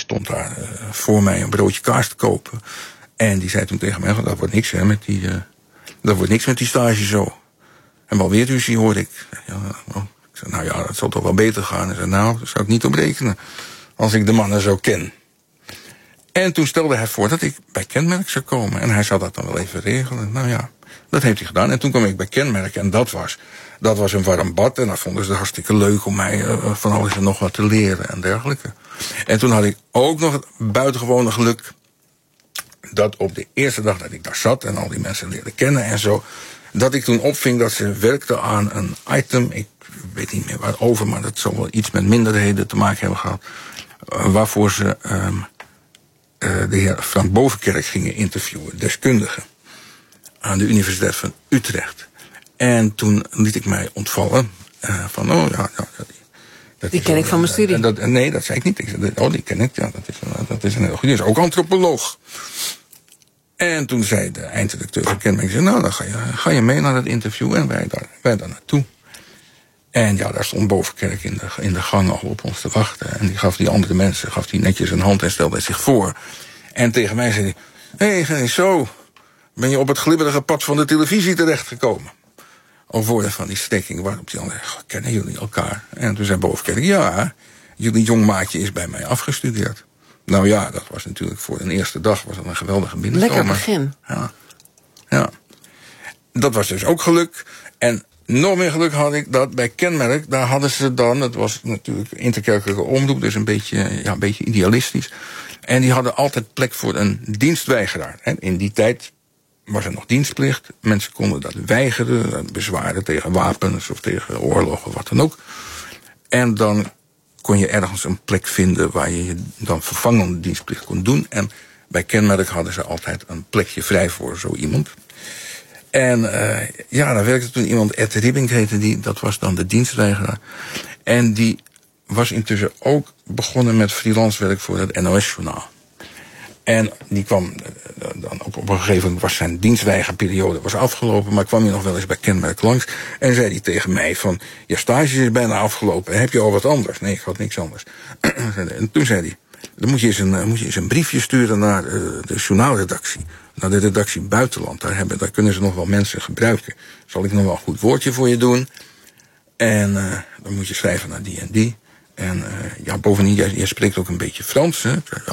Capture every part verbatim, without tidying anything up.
stond daar uh, voor mij een broodje kaas te kopen. En die zei toen tegen mij, dat wordt niks, hè, met die, uh, dat wordt niks met die stage zo. En wel weer ruzie, hoorde ik. Ja, oh. Ik zei, nou ja, dat zal toch wel beter gaan. Hij zei, nou, daar zou ik niet op rekenen, als ik de mannen zo ken. En toen stelde hij voor dat ik bij Kenmerk zou komen. En hij zou dat dan wel even regelen. Nou ja, dat heeft hij gedaan. En toen kwam ik bij Kenmerk en dat was, dat was een warm bad. En dat vonden ze hartstikke leuk om mij uh, van alles en nog wat te leren en dergelijke. En toen had ik ook nog het buitengewone geluk dat op de eerste dag dat ik daar zat en al die mensen leerde kennen en zo, dat ik toen opving dat ze werkte aan een item, ik weet niet meer waarover, maar dat zal wel iets met minderheden te maken hebben gehad, uh, waarvoor ze um, uh, de heer Frank Bovenkerk gingen interviewen, deskundige, aan de Universiteit van Utrecht. En toen liet ik mij ontvallen uh, van, oh ja, ja die, dat die ken wel, ik van mijn studie. Uh, dat, nee, dat zei ik niet. Ik zei, oh, die ken ik, ja, dat is, dat is een heel goed, die is ook antropoloog. En toen zei de eindredacteur van Kenmerk, nou, dan ga je, ga je mee naar het interview. En wij daar, wij daar naartoe. En ja, daar stond Bovenkerk in de, in de gang al op ons te wachten. En die gaf die andere mensen, gaf die netjes een hand en stelde zich voor. En tegen mij zei hij, hé, hey, zo, ben je op het glibberige pad van de televisie terechtgekomen? Al woorden van die stekking, waarop die anderen, kennen jullie elkaar? En toen zei Bovenkerk, ja, jullie jong maatje is bij mij afgestudeerd. Nou ja, dat was natuurlijk voor een eerste dag was dat een geweldige binnenkomer. Lekker begin. Ja. ja. Dat was dus ook geluk. En nog meer geluk had ik dat bij Kenmerk, daar hadden ze dan, het was natuurlijk interkerkelijke omroep, dus een beetje, ja, een beetje idealistisch. En die hadden altijd plek voor een dienstweigeraar. En in die tijd was er nog dienstplicht. Mensen konden dat weigeren, bezwaren tegen wapens of tegen oorlog of wat dan ook. En dan kon je ergens een plek vinden waar je dan vervangende dienstplicht kon doen. En bij Kenmerk hadden ze altijd een plekje vrij voor zo iemand. En uh, ja, daar werkte toen iemand, Ed Ribbing heette die, dat was dan de dienstweigeraar. En die was intussen ook begonnen met freelance werk voor het N O S-journaal. En die kwam dan op, op een gegeven moment, was zijn dienstweigerperiode was afgelopen, maar kwam hij nog wel eens bij Kenmerk langs. En zei hij tegen mij van, je stage is bijna afgelopen, heb je al wat anders? Nee, ik had niks anders. En toen zei hij, dan moet je eens een, moet je eens een briefje sturen naar uh, de journaalredactie. Naar de redactie buitenland. Daar, hebben, daar kunnen ze nog wel mensen gebruiken. Zal ik nog wel een goed woordje voor je doen? En uh, dan moet je schrijven naar die en die. En uh, ja, bovendien, jij, jij spreekt ook een beetje Frans, hè? Ja,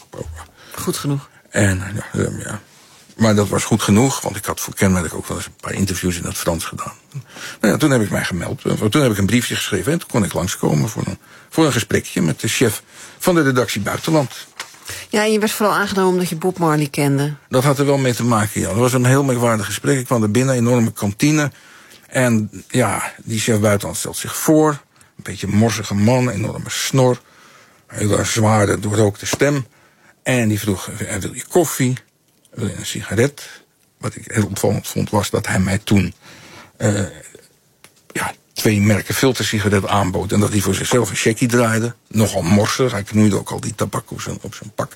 goed genoeg. En ja, ja, maar dat was goed genoeg, want ik had voor Kenmerk ook wel eens een paar interviews in het Frans gedaan. Nou ja, toen heb ik mij gemeld. Toen heb ik een briefje geschreven en toen kon ik langskomen voor een, voor een gesprekje met de chef van de redactie buitenland. Ja, en je werd vooral aangenomen omdat je Bob Marley kende. Dat had er wel mee te maken, ja. Dat was een heel merkwaardig gesprek. Ik kwam er binnen, een enorme kantine. En ja, die chef buitenland stelt zich voor. Een beetje morsige man, enorme snor. Een hele zware, doorrookte stem. En die vroeg, wil je koffie? Wil je een sigaret? Wat ik heel opvallend vond, was dat hij mij toen uh, ja, twee merken filtersigaret aanbood. En dat hij voor zichzelf een checkie draaide. Nogal morsig, hij knoeide ook al die tabak op zijn, op zijn pak.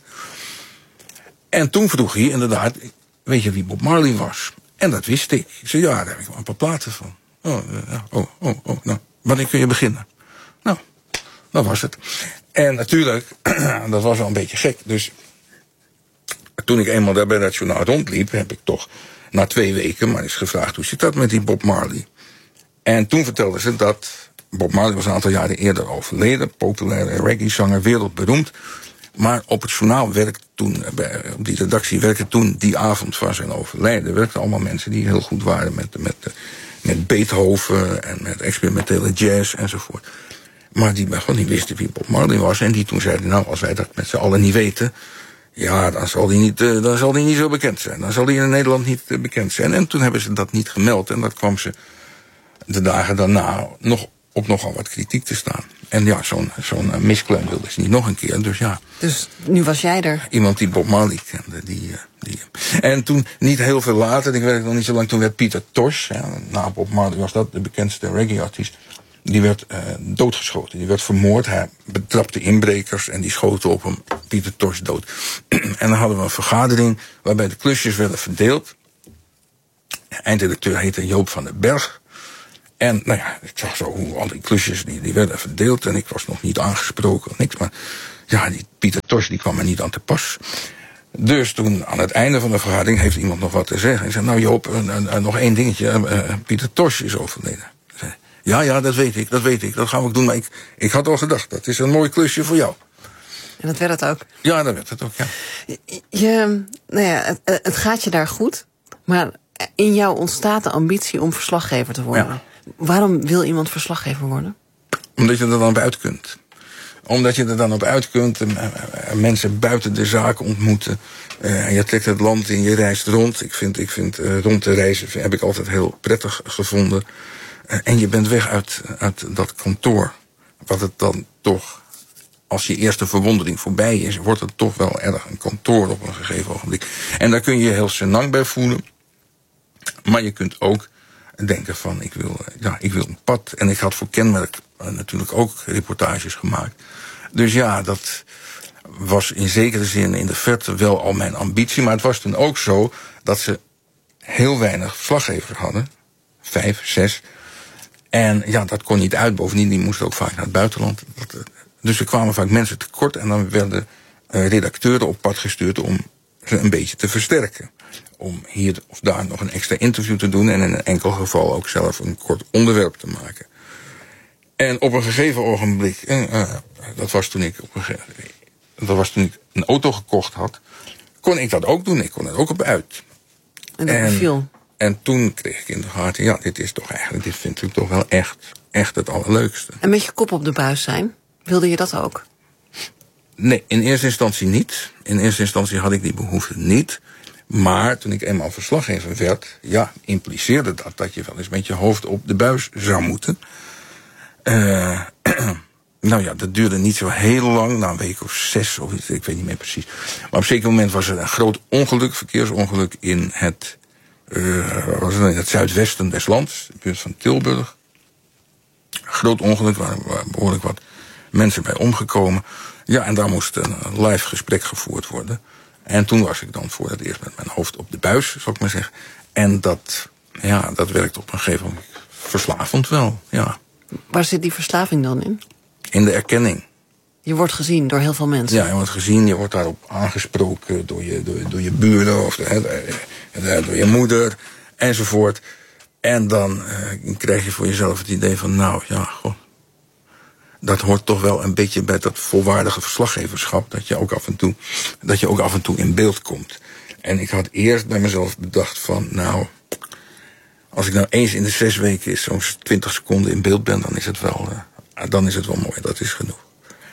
En toen vroeg hij inderdaad, weet je wie Bob Marley was? En dat wist ik. Ik zei, ja, daar heb ik wel een paar platen van. Oh, uh, oh, oh, oh, nou, wanneer kun je beginnen? Nou, dat was het. En natuurlijk, dat was wel een beetje gek. Dus toen ik eenmaal daar bij dat journaal rondliep, heb ik toch na twee weken maar eens gevraagd, hoe zit dat met die Bob Marley? En toen vertelden ze dat Bob Marley was een aantal jaren eerder overleden, populaire reggae-zanger, wereldberoemd. Maar op het journaal werkte toen, op die redactie werkte toen, die avond van zijn overlijden, werkten allemaal mensen die heel goed waren met, met, met Beethoven en met experimentele jazz enzovoort. Maar die gewoon niet wisten wie Bob Marley was. En die toen zeiden, nou, als wij dat met z'n allen niet weten, ja, dan zal die niet, dan zal die niet zo bekend zijn. Dan zal die in Nederland niet bekend zijn. En toen hebben ze dat niet gemeld. En dat kwam ze de dagen daarna nog op nogal wat kritiek te staan. En ja, zo'n zo'n miskleun wilde ze niet nog een keer. Dus ja. Dus nu was jij er? Iemand die Bob Marley kende. Die, die. En toen, niet heel veel later, ik werkte nog niet zo lang, toen werd Pieter Tosh, ja, na Bob Marley was dat de bekendste reggae-artiest, die werd uh, doodgeschoten. Die werd vermoord. Hij betrapte inbrekers en die schoten op hem. Pieter Tosh dood. En dan hadden we een vergadering waarbij de klusjes werden verdeeld. De eindredacteur heette Joop van den Berg. En nou ja, ik zag zo hoe al die klusjes die, die werden verdeeld. En ik was nog niet aangesproken, niks. Maar ik ja, die Pieter Tosh die kwam er niet aan te pas. Dus toen aan het einde van de vergadering heeft iemand nog wat te zeggen. Ik zei, nou Joop, uh, uh, nog één dingetje. Uh, Pieter Tosh is overleden. Zei, ja, ja, dat weet ik, dat weet ik. Dat gaan we ook doen. Maar ik, ik had al gedacht, dat is een mooi klusje voor jou. En dat werd het ook. Ja, dat werd het ook, ja. Je, je, nou ja, het, het gaat je daar goed. Maar in jou ontstaat de ambitie om verslaggever te worden. Ja. Waarom wil iemand verslaggever worden? Omdat je er dan op uit kunt. Omdat je er dan op uit kunt. Uh, mensen buiten de zaak ontmoeten. Uh, en je trekt het land in, je reist rond. Ik vind, ik vind uh, rond te reizen heb ik altijd heel prettig gevonden. Uh, en je bent weg uit, uit dat kantoor. Wat het dan toch, als je eerste verwondering voorbij is, wordt het toch wel erg een kantoor op een gegeven ogenblik. En daar kun je je heel senang bij voelen. Maar je kunt ook denken van, ik wil, ja, ik wil een pad. En ik had voor Kenmerk uh, natuurlijk ook reportages gemaakt. Dus ja, dat was in zekere zin in de verte wel al mijn ambitie. Maar het was toen ook zo dat ze heel weinig verslaggevers hadden. Vijf, zes. En ja, dat kon niet uit. Bovendien, die moesten ook vaak naar het buitenland. Dus er kwamen vaak mensen tekort. En dan werden uh, redacteuren op pad gestuurd om ze een beetje te versterken. Om hier of daar nog een extra interview te doen. En in een enkel geval ook zelf een kort onderwerp te maken. En op een gegeven ogenblik, uh, dat was toen ik op een gegeven, dat was toen ik een auto gekocht had, kon ik dat ook doen. Ik kon er ook op uit. En dat beviel. En toen kreeg ik in de gaten, ja, dit is toch eigenlijk, dit vind ik toch wel echt, echt het allerleukste. En met je kop op de buis zijn, wilde je dat ook? Nee, in eerste instantie niet. In eerste instantie had ik die behoefte niet. Maar toen ik eenmaal verslaggever werd, ja, impliceerde dat dat je wel eens met je hoofd op de buis zou moeten. Uh, nou ja, dat duurde niet zo heel lang, na een week of zes of iets, ik weet niet meer precies. Maar op een zeker moment was er een groot ongeluk, verkeersongeluk in het, uh, was het in het zuidwesten des lands, de buurt van Tilburg. Groot ongeluk, waar, waar behoorlijk wat mensen bij omgekomen. Ja, en daar moest een live gesprek gevoerd worden. En toen was ik dan voor het eerst met mijn hoofd op de buis, zou ik maar zeggen. En dat, ja, dat werkt op een gegeven moment verslavend wel, ja. Waar zit die verslaving dan in? In de erkenning. Je wordt gezien door heel veel mensen. Ja, je wordt gezien, je wordt daarop aangesproken door je, door, door je buren of de, de, door je moeder enzovoort. En dan uh, krijg je voor jezelf het idee van, nou ja, goh, dat hoort toch wel een beetje bij dat volwaardige verslaggeverschap, dat je ook af en toe, dat je ook af en toe in beeld komt. En ik had eerst bij mezelf bedacht van, nou, als ik nou eens in de zes weken is zo'n twintig seconden in beeld ben, dan is het wel, uh, dan is het wel mooi, dat is genoeg.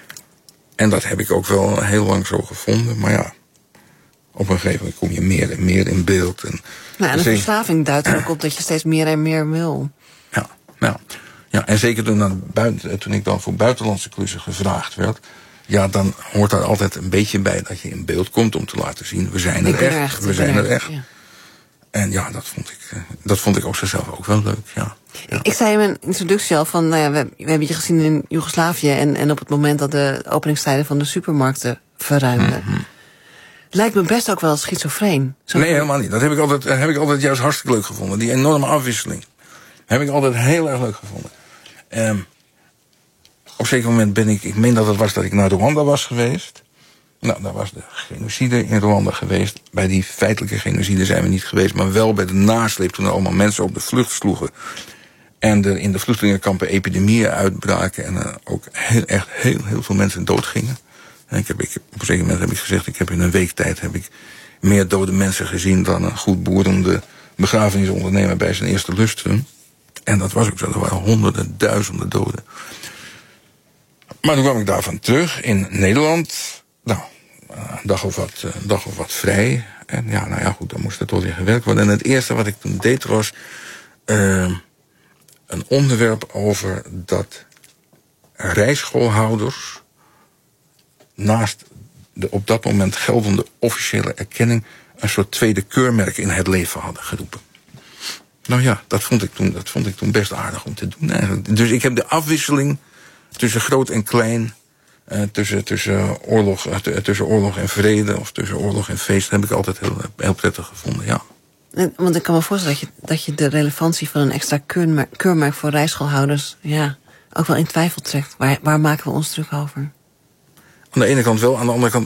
En dat heb ik ook wel heel lang zo gevonden, maar ja, op een gegeven moment kom je meer en meer in beeld. En, nou, en de verslaving duidt er ook op dat je steeds meer en meer wil. Ja, nou, ja, en zeker toen, dan buiten, toen ik dan voor buitenlandse klussen gevraagd werd, ja, dan hoort daar altijd een beetje bij dat je in beeld komt om te laten zien, we zijn er echt, er echt, we zijn er echt. Ja. En ja, dat vond ik, dat vond ik ook zichzelf ook wel leuk, ja. ja. Ik zei in mijn introductie al van, nou ja, we, we hebben je gezien in Joegoslavië en, en op het moment dat de openingstijden van de supermarkten verruimden. Mm-hmm. Lijkt me best ook wel schizofreen. Zo nee, helemaal niet. Dat heb ik, altijd, heb ik altijd juist hartstikke leuk gevonden. Die enorme afwisseling heb ik altijd heel erg leuk gevonden. Um, op een zeker moment ben ik, ik meen dat het was dat ik naar Rwanda was geweest. Nou, daar was de genocide in Rwanda geweest. Bij die feitelijke genocide zijn we niet geweest, maar wel bij de nasleep toen er allemaal mensen op de vlucht sloegen. En er in de vluchtelingenkampen epidemieën uitbraken en er ook heel, echt heel, heel veel mensen doodgingen. En ik heb, ik, op een zeker moment heb ik gezegd, ik heb in een week tijd heb ik meer dode mensen gezien dan een goed boerende begrafenisondernemer bij zijn eerste lustrum. En dat was ook zo, er waren honderden, duizenden doden. Maar toen kwam ik daarvan terug in Nederland. Nou, een dag of wat, een dag of wat vrij. En ja, nou ja, goed, dan moest er toch weer gewerkt worden. En het eerste wat ik toen deed was uh, een onderwerp over dat rijschoolhouders naast de op dat moment geldende officiële erkenning een soort tweede keurmerk in het leven hadden geroepen. Nou ja, dat vond ik toen, dat vond ik toen best aardig om te doen eigenlijk. Dus ik heb de afwisseling tussen groot en klein, uh, tussen, tussen, oorlog, uh, tussen oorlog en vrede of tussen oorlog en feest, heb ik altijd heel, heel prettig gevonden, ja. Want ik kan me voorstellen dat je, dat je de relevantie van een extra keurmerk, keurmerk voor rijschoolhouders, ja, ook wel in twijfel trekt. Waar, waar maken we ons druk over? Aan de ene kant wel, aan de andere kant